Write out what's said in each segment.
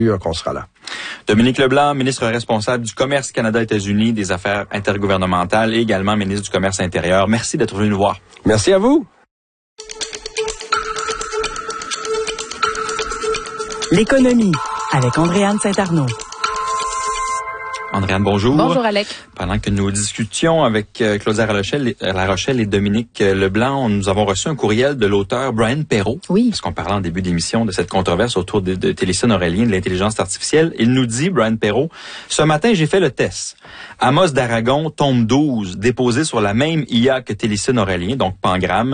qu'on sera là. Dominique Leblanc, ministre responsable du Commerce Canada-États-Unis, des Affaires intergouvernementales et également ministre du Commerce intérieur. Merci d'être venu nous voir. Merci à vous. L'économie avec Andréane Saint-Arnaud. Andréane, bonjour. Bonjour, Alec. Pendant que nous discutions avec Claudia Larochelle et Dominique Leblanc, nous avons reçu un courriel de l'auteur Brian Perrault. Oui. Parce qu'on parlait en début d'émission de cette controverse autour de Téléson Aurélien, de l'intelligence artificielle. Il nous dit, Brian Perrault, « Ce matin, j'ai fait le test. Amos d'Aragon, tome 12, déposé sur la même IA que Téléson Aurélien, donc Pangram.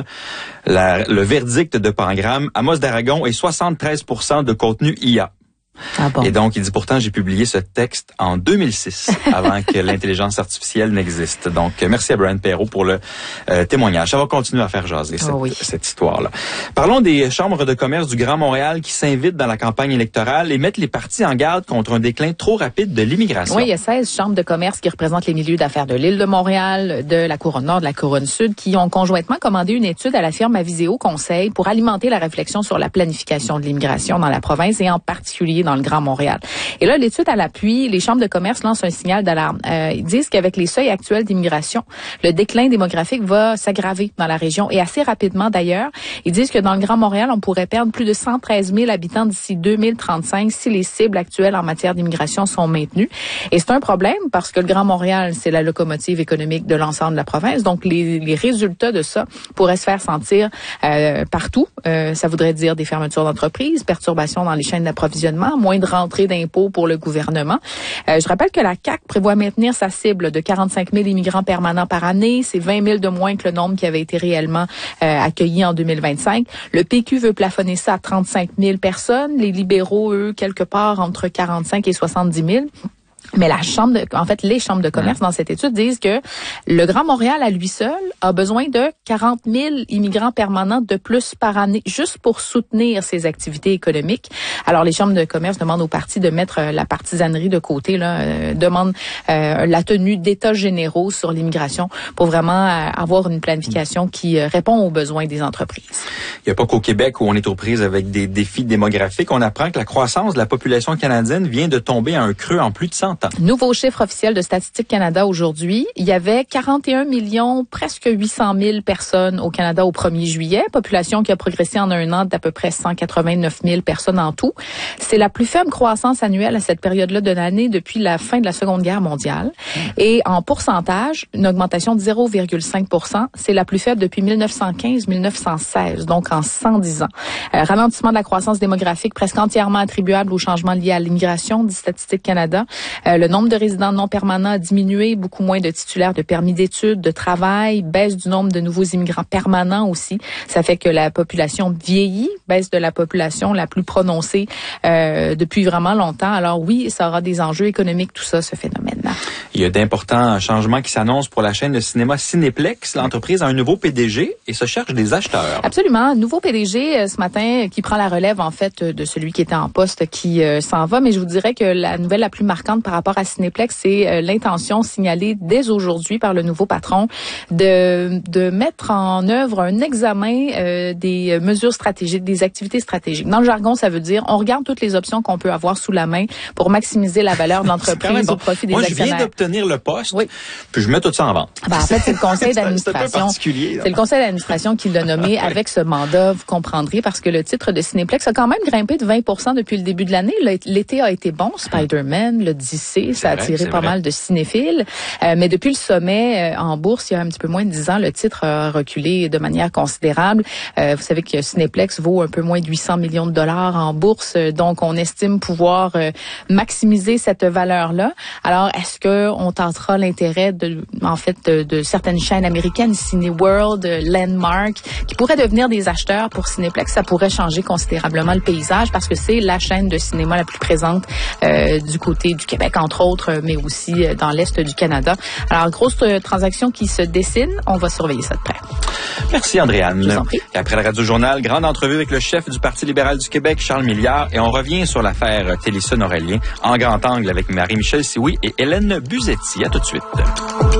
Le verdict de Pangram, Amos d'Aragon est 73% de contenu IA. » Ah bon. Et donc, il dit, pourtant, j'ai publié ce texte en 2006, avant que l'intelligence artificielle n'existe. Donc, merci à Brian Perrault pour le témoignage. Ça va continuer à faire jaser cette histoire-là. Parlons des chambres de commerce du Grand Montréal qui s'invitent dans la campagne électorale et mettent les partis en garde contre un déclin trop rapide de l'immigration. Oui, il y a 16 chambres de commerce qui représentent les milieux d'affaires de l'île de Montréal, de la Couronne Nord, de la Couronne Sud, qui ont conjointement commandé une étude à la firme Aviseo Conseil pour alimenter la réflexion sur la planification de l'immigration dans la province et en particulier dans le Grand Montréal. Et là, l'étude à l'appui, les chambres de commerce lancent un signal d'alarme. Ils disent qu'avec les seuils actuels d'immigration, le déclin démographique va s'aggraver dans la région et assez rapidement d'ailleurs. Ils disent que dans le Grand Montréal, on pourrait perdre plus de 113 000 habitants d'ici 2035 si les cibles actuelles en matière d'immigration sont maintenues. Et c'est un problème parce que le Grand Montréal, c'est la locomotive économique de l'ensemble de la province. Donc, les résultats de ça pourraient se faire sentir partout. Ça voudrait dire des fermetures d'entreprises, perturbations dans les chaînes d'approvisionnement, moins de rentrée d'impôts pour le gouvernement. Je rappelle que la CAQ prévoit maintenir sa cible de 45 000 immigrants permanents par année. C'est 20 000 de moins que le nombre qui avait été réellement accueilli en 2025. Le PQ veut plafonner ça à 35 000 personnes. Les libéraux, eux, quelque part entre 45 et 70 000. Mais les chambres de commerce dans cette étude disent que le Grand Montréal à lui seul a besoin de 40 000 immigrants permanents de plus par année juste pour soutenir ses activités économiques. Alors les chambres de commerce demandent aux partis de mettre la partisanerie de côté, demandent la tenue d'états généraux sur l'immigration pour vraiment avoir une planification qui répond aux besoins des entreprises. Il n'y a pas qu'au Québec où on est aux prises avec des défis démographiques. On apprend que la croissance de la population canadienne vient de tomber à un creux en plus de 100 ans. Nouveau chiffre officiel de Statistique Canada aujourd'hui. Il y avait 41 millions, presque 800 000 personnes au Canada au 1er juillet. Population qui a progressé en un an d'à peu près 189 000 personnes en tout. C'est la plus faible croissance annuelle à cette période-là de l'année depuis la fin de la Seconde Guerre mondiale. Et en pourcentage, une augmentation de 0,5 %. C'est la plus faible depuis 1915-1916, donc en 110 ans. Ralentissement de la croissance démographique presque entièrement attribuable aux changements liés à l'immigration, dit Statistique Canada. Le nombre de résidents non permanents a diminué, beaucoup moins de titulaires de permis d'études, de travail, baisse du nombre de nouveaux immigrants permanents aussi. Ça fait que la population vieillit, baisse de la population la plus prononcée depuis vraiment longtemps. Alors oui, ça aura des enjeux économiques, tout ça, ce phénomène-là. Il y a d'importants changements qui s'annoncent pour la chaîne de cinéma Cinéplex. L'entreprise a un nouveau PDG et se cherche des acheteurs. Absolument. Nouveau PDG ce matin qui prend la relève en fait de celui qui était en poste qui s'en va. Mais je vous dirais que la nouvelle la plus marquante par rapport à Cinéplex, c'est l'intention signalée dès aujourd'hui par le nouveau patron de mettre en œuvre un examen des mesures stratégiques, des activités stratégiques. Dans le jargon, ça veut dire on regarde toutes les options qu'on peut avoir sous la main pour maximiser la valeur de l'entreprise au profit des actionnaires. Moi, je viens d'obtenir le poste, puis je mets tout ça en vente. En fait, c'est le conseil d'administration. C'est le conseil d'administration qui l'a nommé avec ce mandat, vous comprendrez, parce que le titre de Cinéplex a quand même grimpé de 20 % depuis le début de l'année. L'été a été bon, Spider-Man, l'Odyssée, ça a attiré pas mal de cinéphiles. Mais depuis le sommet en bourse, il y a un petit peu moins de 10 ans, le titre a reculé de manière considérable. Vous savez que Cinéplex vaut un peu moins de 800 millions de dollars en bourse, donc on estime pouvoir maximiser cette valeur-là. Alors, est-ce que on tentera l'intérêt de certaines chaînes américaines, Cineworld, Landmark, qui pourraient devenir des acheteurs pour Cinéplex? Ça pourrait changer considérablement le paysage parce que c'est la chaîne de cinéma la plus présente du côté du Québec, entre autres, mais aussi dans l'Est du Canada. Alors, grosse transaction qui se dessine. On va surveiller ça de près. Merci, Andréane. Je vous en prie. Et après le Radio-Journal, grande entrevue avec le chef du Parti libéral du Québec, Charles Milliard, et on revient sur l'affaire Téléson Aurélien en grand angle avec Marie-Michel Sioui et Hélène Buzetti. À tout de suite.